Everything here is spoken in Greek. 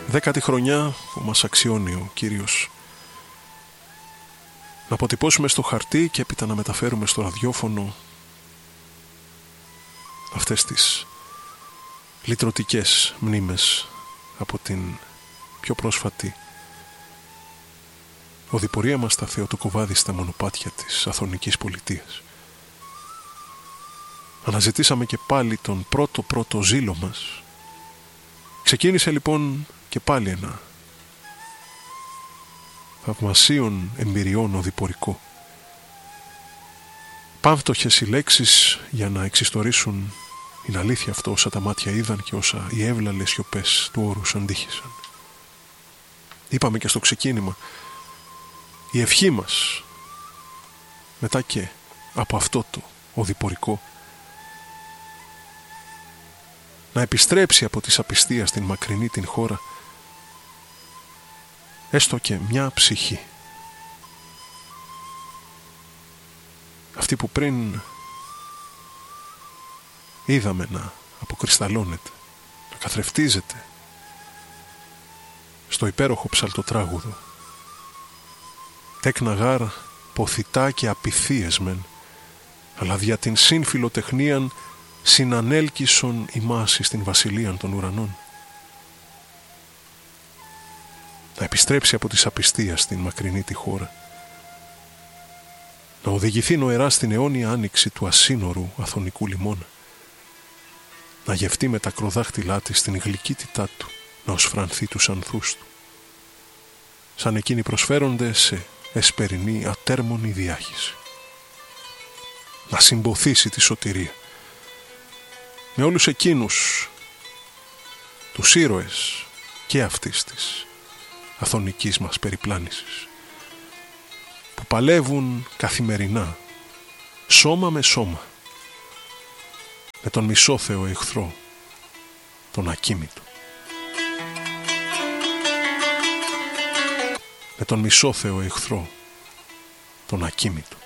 10η χρονιά που μας αξιώνει ο Κύριος να αποτυπώσουμε στο χαρτί και έπειτα να μεταφέρουμε στο ραδιόφωνο αυτές τις λυτρωτικές μνήμες από την πιο πρόσφατη οδηπορία μας στα θεοτοκοβάδιστα μονοπάτια της Αθωνικής Πολιτείας. Αναζητήσαμε και πάλι τον πρώτο ζήλο μας. Ξεκίνησε λοιπόν και πάλι ένα θαυμασίων εμπειριών οδηπορικό. Πάμφτωχες οι λέξεις για να εξιστορήσουν την αλήθεια αυτό όσα τα μάτια είδαν και όσα οι εύλαλες σιωπές του όρους αντίχησαν. Είπαμε και στο ξεκίνημα, η ευχή μας μετά και από αυτό το οδηπορικό να επιστρέψει από της απιστίας στην μακρινή την χώρα έστω και μια ψυχή, αυτή που πριν είδαμε να αποκρισταλώνεται, να καθρεφτίζεται στο υπέροχο ψαλτοτράγουδο. Τέκνα γάρ ποθητά και απειθίες μεν, αλλά δια την σύμφιλοτεχνίαν συνανέλκυσον ημάς στην βασιλείαν των ουρανών. Να επιστρέψει από της απιστίας στην μακρινή τη χώρα, να οδηγηθεί νοερά στην αιώνια άνοιξη του ασύνορου αθωνικού λιμώνα, να γευτεί με τα κροδάχτυλά της την γλυκύτητά του, να οσφρανθεί τους ανθούς του, σαν εκείνοι προσφέρονται σε εσπερινή ατέρμονη διάχυση, να συμποθήσει τη σωτηρία με όλους εκείνους τους ήρωες και αυτής της αθωνικής μας περιπλάνησης που παλεύουν καθημερινά σώμα με σώμα με τον μισόθεο εχθρό, τον ακίμητο. Με τον μισόθεο εχθρό, τον ακίμητο.